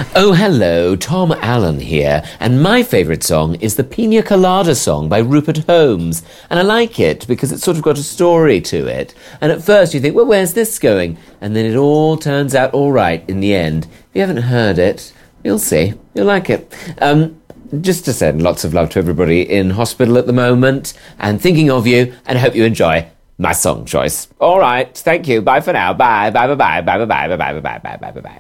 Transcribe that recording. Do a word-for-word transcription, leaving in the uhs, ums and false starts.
Oh, hello, Tom Allen here, and my favourite song is the Pina Colada song by Rupert Holmes, and I like it because it's sort of got a story to it, and at first you think, well, where's this going? And then it all turns out all right in the end. If you haven't heard it, you'll see. You'll like it. Um, just to send lots of love to everybody in hospital at the moment, and thinking of you, and I hope you enjoy my song choice. All right, thank you. Bye for now. Bye, bye, bye, bye, bye, bye, bye, bye, bye, bye, bye, bye, bye, bye.